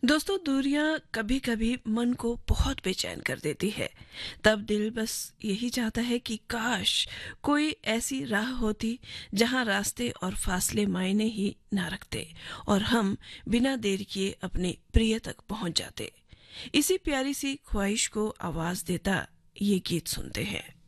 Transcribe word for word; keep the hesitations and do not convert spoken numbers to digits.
दोस्तों, दूरियां कभी कभी मन को बहुत बेचैन कर देती है। तब दिल बस यही चाहता है कि काश कोई ऐसी राह होती जहां रास्ते और फासले मायने ही ना रखते और हम बिना देर किए अपने प्रिय तक पहुंच जाते। इसी प्यारी सी ख्वाहिश को आवाज देता ये गीत सुनते हैं।